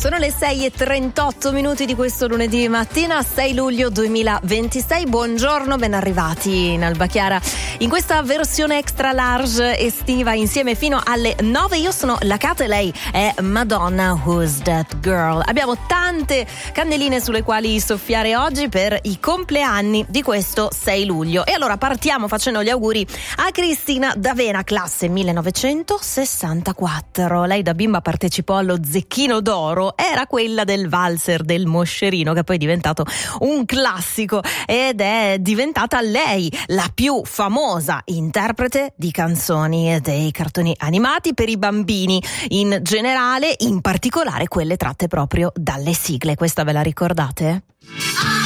Sono le 6:38 di questo lunedì mattina, 6 luglio 2026. Buongiorno, ben arrivati in Alba Chiara in questa versione extra large estiva, insieme fino alle 9. Io sono la Cata e lei è Madonna Who's That Girl. Abbiamo tante candeline sulle quali soffiare oggi per i compleanni di questo 6 luglio. E allora partiamo facendo gli auguri a Cristina D'Avena, classe 1964. Lei da bimba partecipò allo Zecchino d'Oro, era quella del valzer del Moscerino, che poi è diventato un classico ed è diventata lei la più famosa interprete di canzoni e dei cartoni animati per i bambini in generale, in particolare quelle tratte proprio dalle sigle. Questa ve la ricordate?